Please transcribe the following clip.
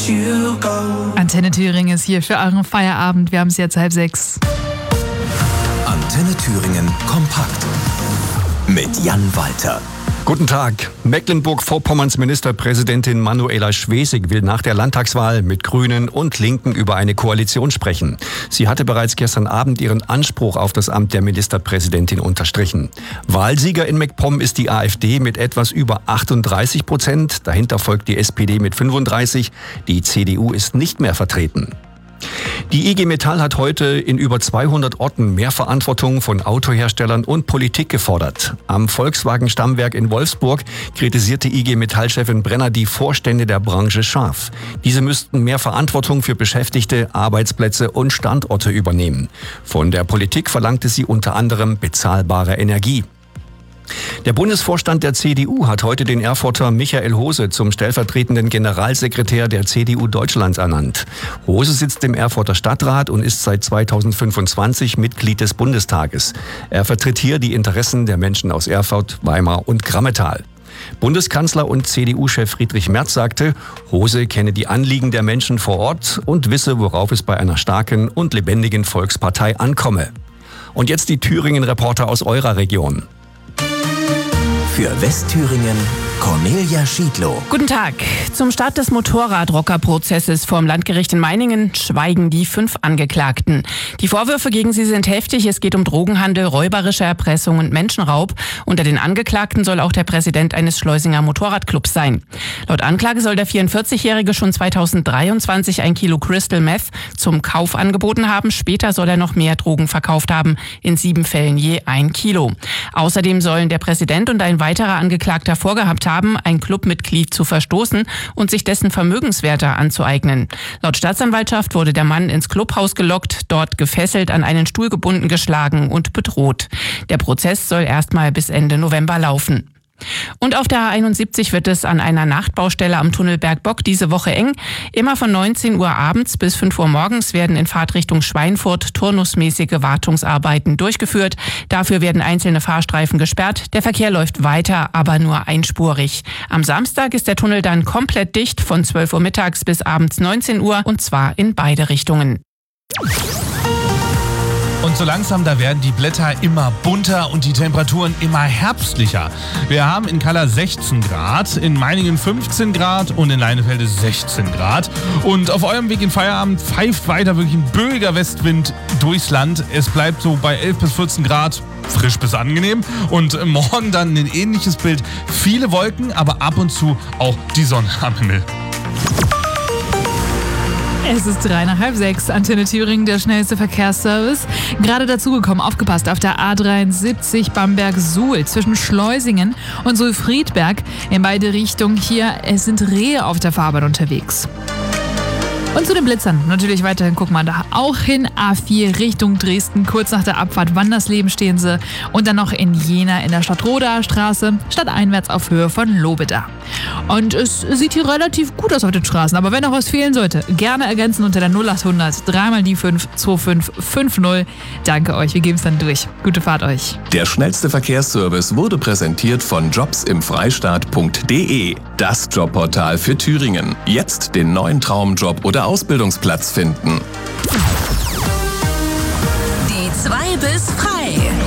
you go. Antenne Thüringen ist hier für euren Feierabend. Wir haben es jetzt 5:30. Antenne Thüringen kompakt mit Jan Walter. Guten Tag. Mecklenburg-Vorpommerns Ministerpräsidentin Manuela Schwesig will nach der Landtagswahl mit Grünen und Linken über eine Koalition sprechen. Sie hatte bereits gestern Abend ihren Anspruch auf das Amt der Ministerpräsidentin unterstrichen. Wahlsieger in MacPom ist die AfD mit etwas über 38%. Dahinter folgt die SPD mit 35%. Die CDU ist nicht mehr vertreten. Die IG Metall hat heute in über 200 Orten mehr Verantwortung von Autoherstellern und Politik gefordert. Am Volkswagen-Stammwerk in Wolfsburg kritisierte IG Metall-Chefin Brenner die Vorstände der Branche scharf. Diese müssten mehr Verantwortung für Beschäftigte, Arbeitsplätze und Standorte übernehmen. Von der Politik verlangte sie unter anderem bezahlbare Energie. Der Bundesvorstand der CDU hat heute den Erfurter Michael Hose zum stellvertretenden Generalsekretär der CDU Deutschlands ernannt. Hose sitzt im Erfurter Stadtrat und ist seit 2025 Mitglied des Bundestages. Er vertritt hier die Interessen der Menschen aus Erfurt, Weimar und Grammetal. Bundeskanzler und CDU-Chef Friedrich Merz sagte, Hose kenne die Anliegen der Menschen vor Ort und wisse, worauf es bei einer starken und lebendigen Volkspartei ankomme. Und jetzt die Thüringen-Reporter aus eurer Region. Für Westthüringen Cornelia Schiedlow. Guten Tag. Zum Start des Motorradrocker-Prozesses vorm Landgericht in Meiningen schweigen die 5 Angeklagten. Die Vorwürfe gegen sie sind heftig. Es geht um Drogenhandel, räuberische Erpressung und Menschenraub. Unter den Angeklagten soll auch der Präsident eines Schleusinger Motorradclubs sein. Laut Anklage soll der 44-Jährige schon 2023 1 Kilo Crystal Meth zum Kauf angeboten haben. Später soll er noch mehr Drogen verkauft haben, in 7 Fällen je 1 Kilo. Außerdem sollen der Präsident und ein weiterer Angeklagter vorgehabt haben, ein Clubmitglied zu verstoßen und sich dessen Vermögenswerte anzueignen. Laut Staatsanwaltschaft wurde der Mann ins Clubhaus gelockt, dort gefesselt, an einen Stuhl gebunden, geschlagen und bedroht. Der Prozess soll erstmal bis Ende November laufen. Und auf der A71 wird es an einer Nachtbaustelle am Tunnel Bergbock diese Woche eng. Immer von 19 Uhr abends bis 5 Uhr morgens werden in Fahrtrichtung Schweinfurt turnusmäßige Wartungsarbeiten durchgeführt. Dafür werden einzelne Fahrstreifen gesperrt. Der Verkehr läuft weiter, aber nur einspurig. Am Samstag ist der Tunnel dann komplett dicht von 12 Uhr mittags bis abends 19 Uhr und zwar in beide Richtungen. Und so langsam, da werden die Blätter immer bunter und die Temperaturen immer herbstlicher. Wir haben in Kalla 16 Grad, in Meiningen 15 Grad und in Leinefelde 16 Grad. Und auf eurem Weg in Feierabend pfeift weiter wirklich ein böiger Westwind durchs Land. Es bleibt so bei 11 bis 14 Grad. Frisch bis angenehm. Und morgen dann ein ähnliches Bild. Viele Wolken, aber ab und zu auch die Sonne am Himmel. Es ist 5:03, Antenne Thüringen, der schnellste Verkehrsservice. Gerade dazugekommen, aufgepasst, auf der A73 Bamberg-Suhl zwischen Schleusingen und Suhl-Friedberg in beide Richtungen hier. Es sind Rehe auf der Fahrbahn unterwegs. Und zu den Blitzern natürlich weiterhin, guck mal da, auch hin A4 Richtung Dresden, kurz nach der Abfahrt Wandersleben stehen sie und dann noch in Jena in der Stadtrodaer Straße, stadteinwärts auf Höhe von Lobeda. Und es sieht hier relativ gut aus auf den Straßen, aber wenn noch was fehlen sollte, gerne ergänzen unter der 0800 3 die 5 2550. Danke euch, wir geben es dann durch. Gute Fahrt euch. Der schnellste Verkehrsservice wurde präsentiert von jobsimfreistaat.de, das Jobportal für Thüringen. Jetzt den neuen Traumjob oder Ausbildungsplatz finden. Die 2 bis frei.